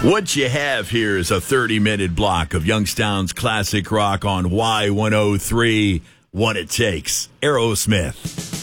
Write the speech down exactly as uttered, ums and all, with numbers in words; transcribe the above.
What you have here is a thirty-minute block of Youngstown's classic rock on Y one oh three, What It Takes. Aerosmith.